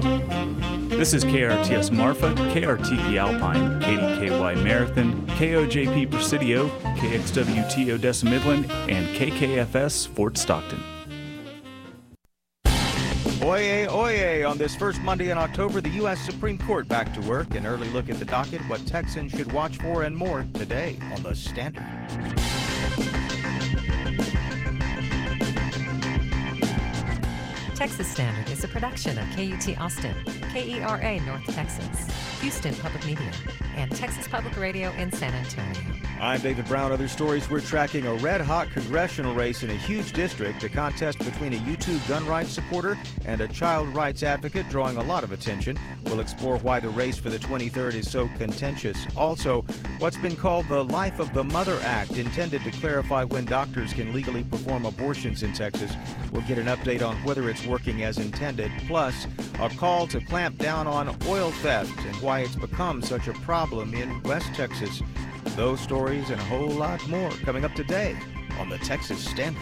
This is KRTS Marfa, KRTP Alpine, KDKY Marathon, KOJP Presidio, KXWT Odessa Midland, and KKFS Fort Stockton. Oyez, oyez! On this first Monday in October, the U.S. Supreme Court back to work. An early look at the docket, what Texans should watch for, and more today on The Standard. Texas Standard is a production of KUT Austin, KERA North Texas, Houston Public Media, and Texas Public Radio in San Antonio. I'm David Brown. Other stories, we're tracking a red-hot congressional race in a huge district, a contest between a YouTube gun rights supporter and a child rights advocate drawing a lot of attention. We'll explore why the race for the 23rd is so contentious. Also, what's been called the Life of the Mother Act, intended to clarify when doctors can legally perform abortions in Texas. We'll get an update on whether it's working as intended. Plus, a call to clamp down on oil theft and why it's become such a problem in West Texas. Those stories and a whole lot more coming up today on the Texas Standard.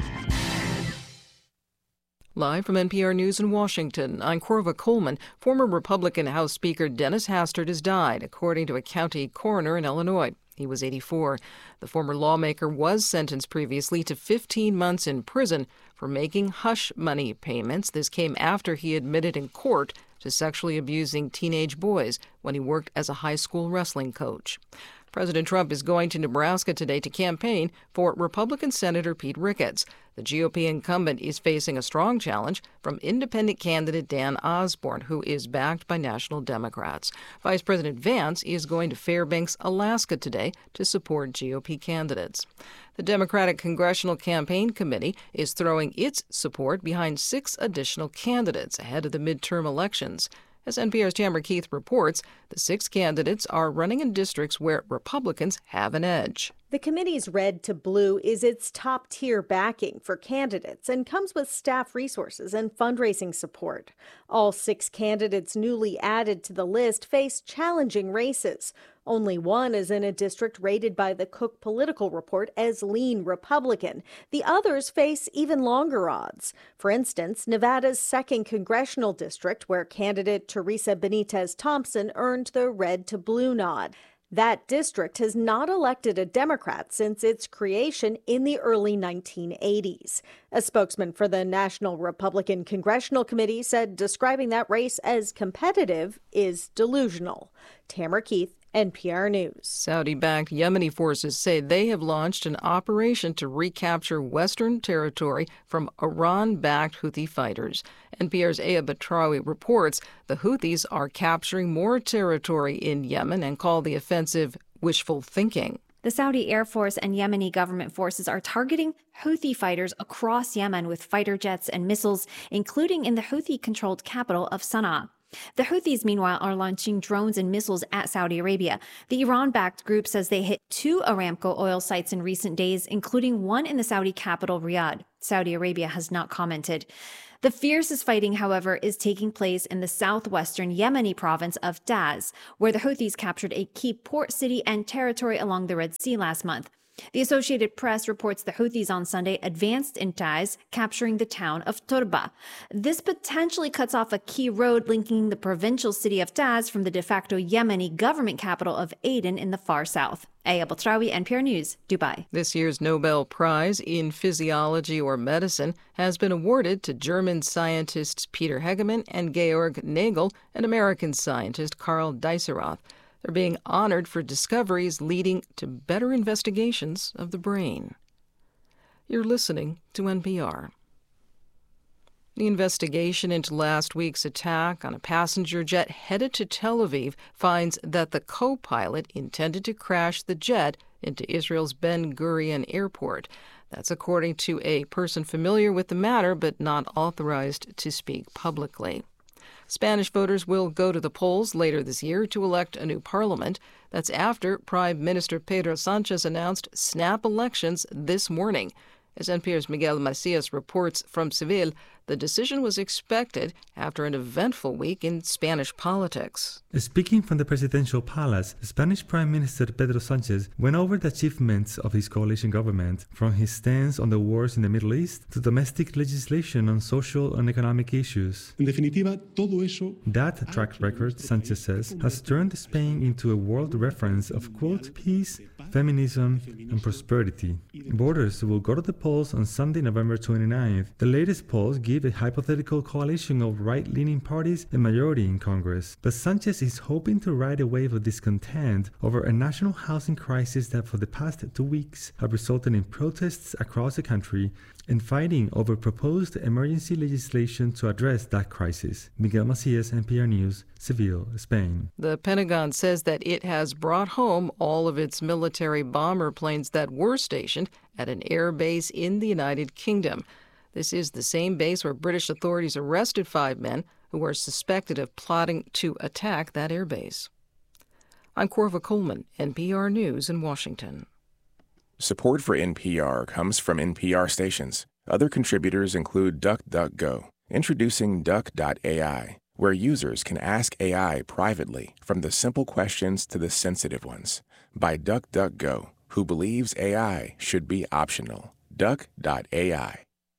Live from NPR News in Washington, I'm Corva Coleman. Former Republican House Speaker Dennis Hastert has died, according to a county coroner in Illinois. He was 84. The former lawmaker was sentenced previously to 15 months in prison for making hush money payments. This came after he admitted in court to sexually abusing teenage boys when he worked as a high school wrestling coach. President Trump is going to Nebraska today to campaign for Republican Senator Pete Ricketts. The GOP incumbent is facing a strong challenge from independent candidate Dan Osborne, who is backed by national Democrats. Vice President Vance is going to Fairbanks, Alaska today to support GOP candidates. The Democratic Congressional Campaign Committee is throwing its support behind 6 additional candidates ahead of the midterm elections. As NPR's Tamara Keith reports, the 6 candidates are running in districts where Republicans have an edge. The committee's red to blue is its top-tier backing for candidates and comes with staff resources and fundraising support. All 6 candidates newly added to the list face challenging races. Only one is in a district rated by the Cook Political Report as lean Republican. The others face even longer odds. For instance, Nevada's 2nd congressional district, where candidate Teresa Benitez Thompson earned the red to blue nod. That district has not elected a Democrat since its creation in the early 1980s. A spokesman for the National Republican Congressional Committee said describing that race as competitive is delusional. Tamara Keith, NPR News. Saudi-backed Yemeni forces say they have launched an operation to recapture Western territory from Iran-backed Houthi fighters. NPR's Aya Batrawi reports the Houthis are capturing more territory in Yemen and call the offensive wishful thinking. The Saudi Air Force and Yemeni government forces are targeting Houthi fighters across Yemen with fighter jets and missiles, including in the Houthi-controlled capital of Sana'a. The Houthis, meanwhile, are launching drones and missiles at Saudi Arabia. The Iran-backed group says they hit 2 Aramco oil sites in recent days, including one in the Saudi capital, Riyadh. Saudi Arabia has not commented. The fiercest fighting, however, is taking place in the southwestern Yemeni province of Taiz, where the Houthis captured a key port city and territory along the Red Sea last month. The Associated Press reports the Houthis on Sunday advanced in Taiz, capturing the town of Turba. This potentially cuts off a key road linking the provincial city of Taiz from the de facto Yemeni government capital of Aden in the far south. Aya Batrawi, NPR News, Dubai. This year's Nobel Prize in Physiology or Medicine has been awarded to German scientists Peter Hegemann and Georg Nagel and American scientist Karl Dieserath. They're being honored for discoveries leading to better investigations of the brain. You're listening to NPR. The investigation into last week's attack on a passenger jet headed to Tel Aviv finds that the co-pilot intended to crash the jet into Israel's Ben Gurion Airport. That's according to a person familiar with the matter but not authorized to speak publicly. Spanish voters will go to the polls later this year to elect a new parliament. That's after Prime Minister Pedro Sanchez announced snap elections this morning. As NPR's Miguel Macias reports from Seville, the decision was expected after an eventful week in Spanish politics. Speaking from the presidential palace, Spanish Prime Minister Pedro Sánchez went over the achievements of his coalition government, from his stance on the wars in the Middle East to domestic legislation on social and economic issues. En definitiva, todo eso. That track record, Sánchez says, has turned Spain into a world reference of, quote, peace, feminism, and prosperity. Voters will go to the polls on Sunday, November 29th. The latest polls give a hypothetical coalition of right-leaning parties a majority in Congress. But Sánchez is hoping to ride a wave of discontent over a national housing crisis that for the past 2 weeks have resulted in protests across the country and fighting over proposed emergency legislation to address that crisis. Miguel Macias, NPR News, Seville, Spain. The Pentagon says that it has brought home all of its military bomber planes that were stationed at an air base in the United Kingdom. This is the same base where British authorities arrested 5 men who are suspected of plotting to attack that air base. I'm Corva Coleman, NPR News in Washington. Support for NPR comes from NPR stations. Other contributors include DuckDuckGo, introducing Duck.ai, where users can ask AI privately, from the simple questions to the sensitive ones, by DuckDuckGo, who believes AI should be optional. Duck.ai.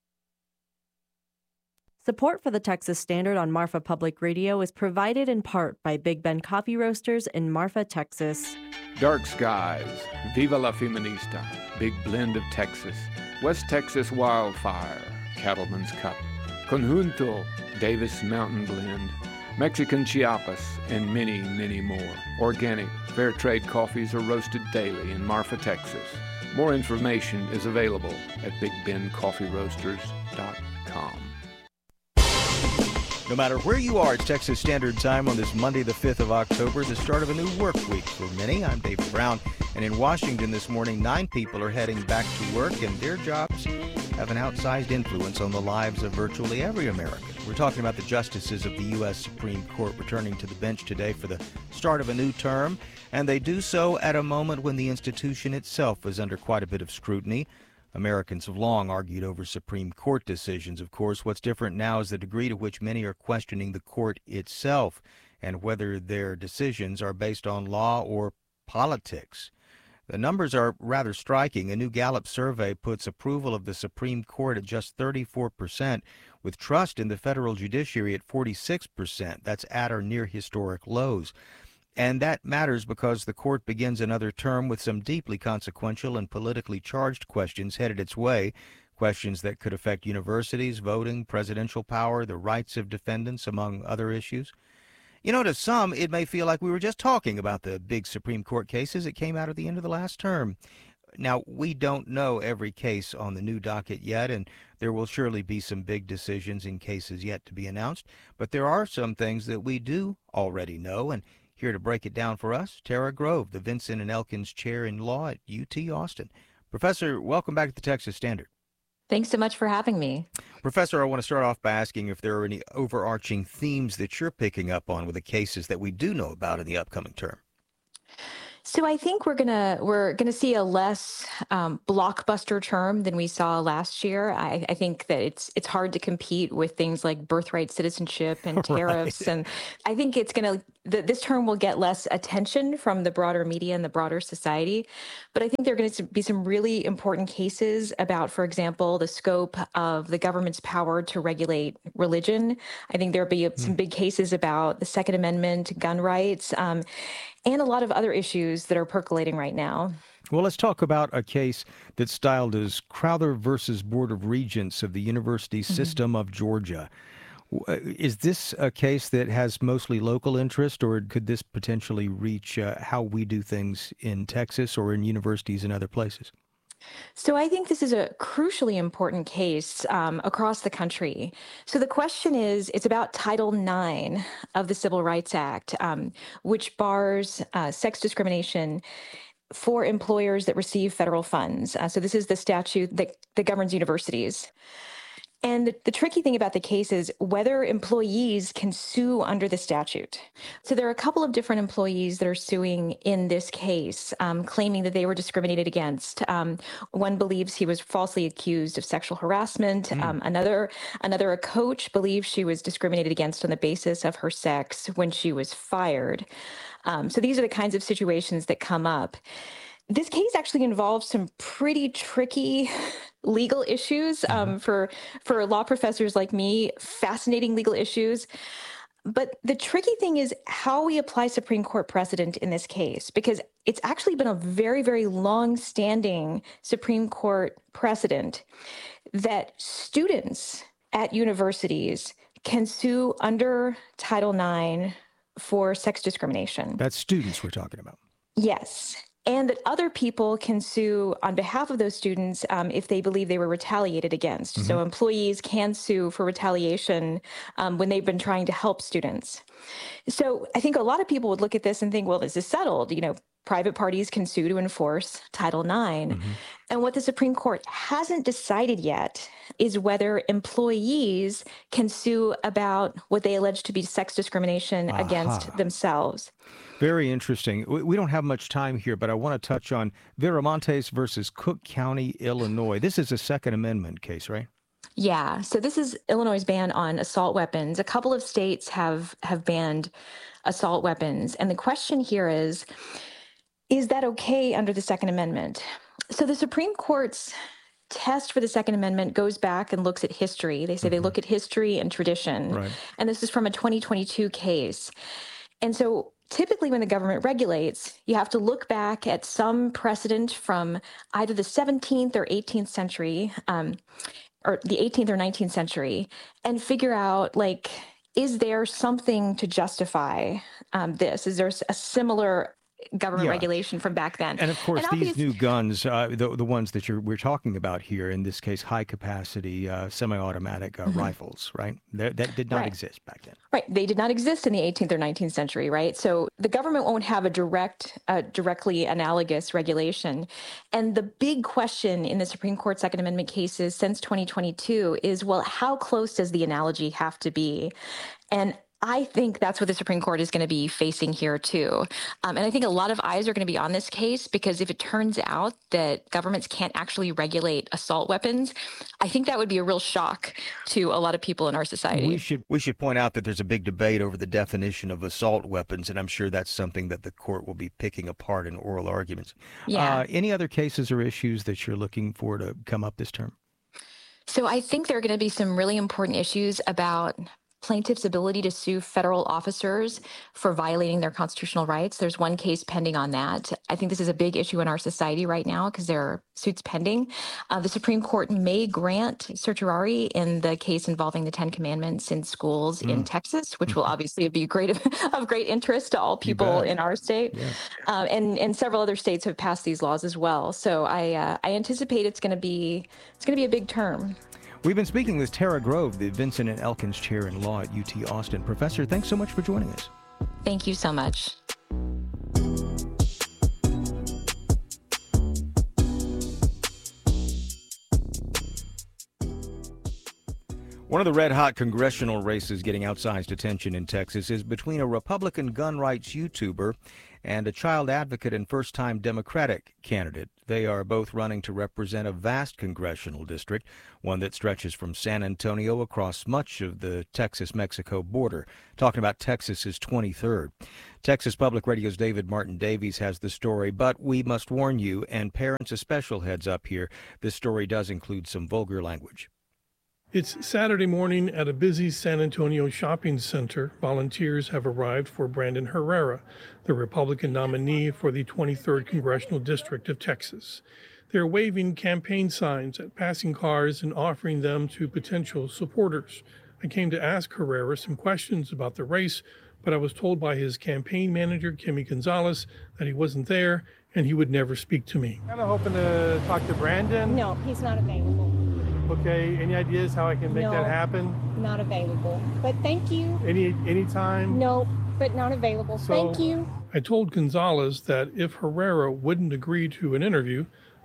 Support for the Texas Standard on Marfa Public Radio is provided in part by Big Ben Coffee Roasters in Marfa, Texas. Dark Skies, Viva la Feminista, Big Blend of Texas, West Texas Wildfire, Cattleman's Cup, Conjunto, Davis Mountain Blend, Mexican Chiapas, and many, many more. Organic, fair trade coffees are roasted daily in Marfa, Texas. More information is available at BigBenCoffeeRoasters.com. No matter where you are, it's Texas Standard Time on this Monday, the 5th of October, the start of a new work week for many. I'm David Brown, and in Washington this morning, 9 people are heading back to work, and their jobs have an outsized influence on the lives of virtually every American. We're talking about the justices of the U.S. Supreme Court returning to the bench today for the start of a new term, and they do so at a moment when the institution itself is under quite a bit of scrutiny. Americans have long argued over Supreme Court decisions, of course. What's different now is the degree to which many are questioning the court itself and whether their decisions are based on law or politics. The numbers are rather striking. A new Gallup survey puts approval of the Supreme Court at just 34%, with trust in the federal judiciary at 46%. That's at or near historic lows. And that matters because the court begins another term with some deeply consequential and politically charged questions headed its way, questions that could affect universities, voting, presidential power, the rights of defendants, among other issues. You know, to some, it may feel like we were just talking about the big Supreme Court cases that came out at the end of the last term. Now, we don't know every case on the new docket yet, and there will surely be some big decisions in cases yet to be announced, but there are some things that we do already know, and here to break it down for us, Tara Grove, the Vincent and Elkins Chair in Law at UT Austin. Professor, welcome back to the Texas Standard. Thanks so much for having me. Professor, I want to start off by asking if there are any overarching themes that you're picking up on with the cases that we do know about in the upcoming term. So I think we're gonna see a less blockbuster term than we saw last year. I think that it's hard to compete with things like birthright citizenship and tariffs, right. And I think this term will get less attention from the broader media and the broader society. But I think there are going to be some really important cases about, for example, the scope of the government's power to regulate religion. I think there'll be some big cases about the Second Amendment, gun rights, and a lot of other issues that are percolating right now. Well, let's talk about a case that's styled as Crowther versus Board of Regents of the University System of Georgia. Is this a case that has mostly local interest, or could this potentially reach how we do things in Texas or in universities in other places? So I think this is a crucially important case across the country. So the question is, it's about Title IX of the Civil Rights Act, which bars sex discrimination for employers that receive federal funds. So this is the statute that governs universities. And the tricky thing about the case is whether employees can sue under the statute. So there are a couple of different employees that are suing in this case, claiming that they were discriminated against. One believes he was falsely accused of sexual harassment. Another, a coach, believes she was discriminated against on the basis of her sex when she was fired. So these are the kinds of situations that come up. This case actually involves some pretty tricky legal issues for law professors like me, fascinating legal issues. But the tricky thing is how we apply Supreme Court precedent in this case, because it's actually been a very, very long-standing Supreme Court precedent that students at universities can sue under Title IX for sex discrimination. That's students we're talking about. Yes. And that other people can sue on behalf of those students if they believe they were retaliated against. So employees can sue for retaliation when they've been trying to help students. So I think a lot of people would look at this and think, well, this is settled. You know, private parties can sue to enforce Title IX. And what the Supreme Court hasn't decided yet is whether employees can sue about what they allege to be sex discrimination against themselves. Very interesting. We don't have much time here, but I want to touch on Viramontes versus Cook County, Illinois. This is a Second Amendment case, right? Yeah. So this is Illinois' ban on assault weapons. A couple of states have banned assault weapons. And the question here is that okay under the Second Amendment? So the Supreme Court's test for the Second Amendment goes back and looks at history. They say they look at history and tradition. Right. And this is from a 2022 case. And so typically when the government regulates, you have to look back at some precedent from either the 17th or 18th century, or the 18th or 19th century, and figure out, like, is there something to justify this? Is there a similar government regulation from back then? And of course, these new guns, the ones that we're talking about here, in this case, high-capacity semi-automatic rifles, right? That did not exist back then. Right. They did not exist in the 18th or 19th century, right? So the government won't have a directly analogous regulation. And the big question in the Supreme Court Second Amendment cases since 2022 is, well, how close does the analogy have to be? And I think that's what the Supreme Court is going to be facing here, too. And I think a lot of eyes are going to be on this case, because if it turns out that governments can't actually regulate assault weapons, I think that would be a real shock to a lot of people in our society. We should point out that there's a big debate over the definition of assault weapons, and I'm sure that's something that the court will be picking apart in oral arguments. Yeah. Any other cases or issues that you're looking for to come up this term? So I think there are going to be some really important issues about plaintiffs' ability to sue federal officers for violating their constitutional rights. There's one case pending on that. I think this is a big issue in our society right now because there are suits pending. The Supreme Court may grant certiorari in the case involving the Ten Commandments in schools in Texas, which will obviously be of great interest to all people in our state. Yeah. And several other states have passed these laws as well. So I anticipate it's going to be a big term. We've been speaking with Tara Grove, the Vinson and Elkins Chair in Law at UT Austin. Professor, thanks so much for joining us. Thank you so much. One of the red-hot congressional races getting outsized attention in Texas is between a Republican gun rights YouTuber and a child advocate and first-time Democratic candidate. They are both running to represent a vast congressional district, one that stretches from San Antonio across much of the Texas-Mexico border. Talking about Texas's 23rd. Texas Public Radio's David Martin Davies has the story, but we must warn you, and parents a special heads up here, this story does include some vulgar language. It's Saturday morning at a busy San Antonio shopping center. Volunteers have arrived for Brandon Herrera, the Republican nominee for the 23rd Congressional District of Texas. They're waving campaign signs at passing cars and offering them to potential supporters. I came to ask Herrera some questions about the race, but I was told by his campaign manager, Kimmy Gonzalez, that he wasn't there and he would never speak to me. Kind of hoping to talk to Brandon. No, he's not available. Okay, any ideas how I can make that happen? Not available, but thank you. Any time? No, but not available. Thank you. I told Gonzalez that if Herrera wouldn't agree to an interview,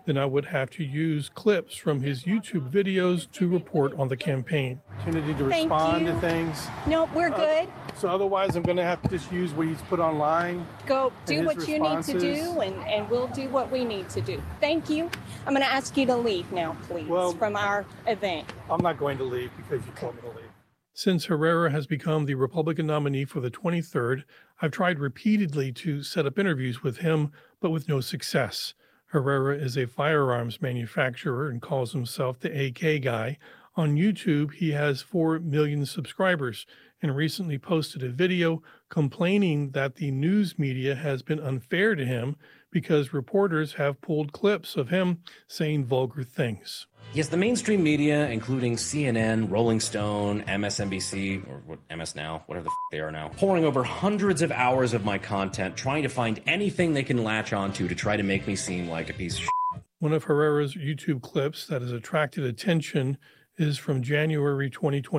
then I would have to use clips from his YouTube videos to report on the campaign. Opportunity to Thank respond you. to things. Nope, we're good. So otherwise, I'm going to have to just use what he's put online. Go do his what you need to responses. do, and we'll do what we need to do. Thank you. I'm going to ask you to leave now, please, from our event. I'm not going to leave because you told me to leave. Since Herrera has become the Republican nominee for the 23rd, I've tried repeatedly to set up interviews with him, but with no success. Herrera is a firearms manufacturer and calls himself the AK guy. On YouTube, he has 4 million subscribers and recently posted a video complaining that the news media has been unfair to him because reporters have pulled clips of him saying vulgar things. Yes, the mainstream media, including CNN, Rolling Stone, MSNBC, or MS Now, whatever the they are now, pouring over hundreds of hours of my content, trying to find anything they can latch onto to try to make me seem like a piece of shit. One of Herrera's YouTube clips that has attracted attention is from January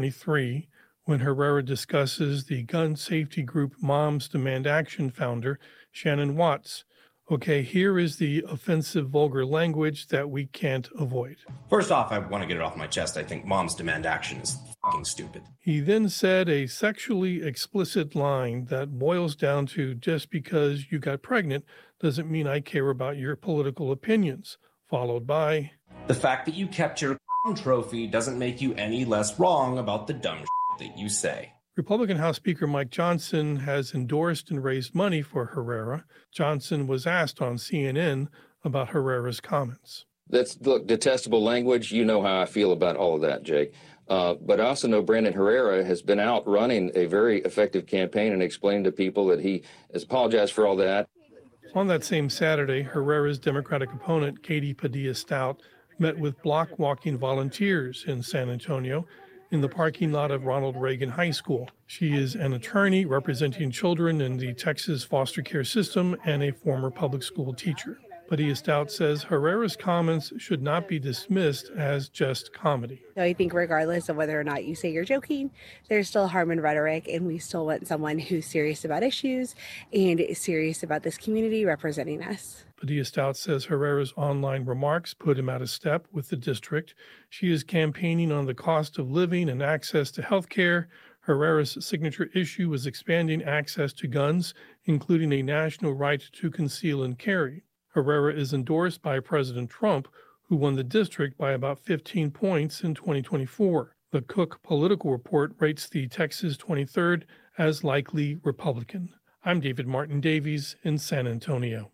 2023, when Herrera discusses the gun safety group Moms Demand Action founder, Shannon Watts. Okay, here is the offensive, vulgar language that we can't avoid. First off, I want to get it off my chest. I think Moms Demand Action is fucking stupid. He then said a sexually explicit line that boils down to just because you got pregnant doesn't mean I care about your political opinions, followed by, the fact that you kept your trophy doesn't make you any less wrong about the dumb shit that you say. Republican House Speaker Mike Johnson has endorsed and raised money for Herrera. Johnson was asked on CNN about Herrera's comments. That's, look, detestable language. You know how I feel about all of that, Jake. But I also know Brandon Herrera has been out running a very effective campaign and explaining to people that he has apologized for all that. On that same Saturday, Herrera's Democratic opponent, Katie Padilla-Stout, met with block walking volunteers in San Antonio in the parking lot of Ronald Reagan High School. She is an attorney representing children in the Texas foster care system and a former public school teacher. Padilla-Stout says Herrera's comments should not be dismissed as just comedy. I think regardless of whether or not you say you're joking, there's still harm in rhetoric, and we still want someone who's serious about issues and is serious about this community representing us. Padilla-Stout says Herrera's online remarks put him out of step with the district. She is campaigning on the cost of living and access to health care. Herrera's signature issue was expanding access to guns, including a national right to conceal and carry. Herrera is endorsed by President Trump, who won the district by about 15 points in 2024. The Cook Political Report rates the Texas 23rd as likely Republican. I'm David Martin Davies in San Antonio.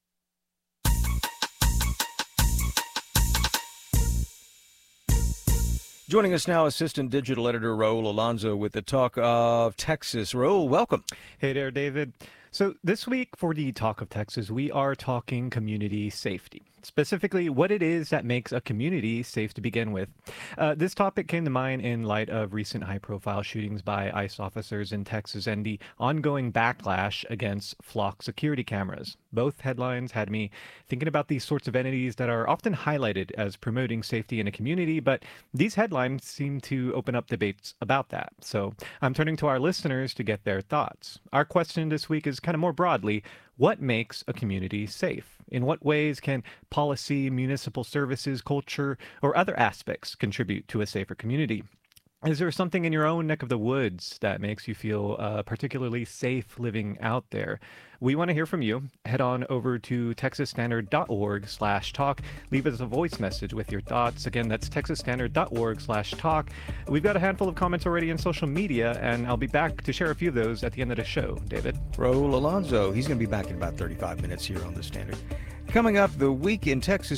Joining us now, Assistant Digital Editor Raul Alonso with the Talk of Texas. Raul, welcome. Hey there, David. So this week for the Talk of Texas, we are talking community safety. Specifically, what it is that makes a community safe to begin with. This topic came to mind in light of recent high-profile shootings by ICE officers in Texas and the ongoing backlash against flock security cameras. Both headlines had me thinking about these sorts of entities that are often highlighted as promoting safety in a community, but these headlines seem to open up debates about that. So I'm turning to our listeners to get their thoughts. Our question this week is kind of more broadly, what makes a community safe? In what ways can policy, municipal services, culture, or other aspects contribute to a safer community? Is there something in your own neck of the woods that makes you feel particularly safe living out there? We want to hear from you. Head on over to texasstandard.org/talk. Leave us a voice message with your thoughts. Again, that's texasstandard.org/talk. We've got a handful of comments already in social media, and I'll be back to share a few of those at the end of the show. David? Raul Alonso, he's going to be back in about 35 minutes here on The Standard. Coming up, the week in Texas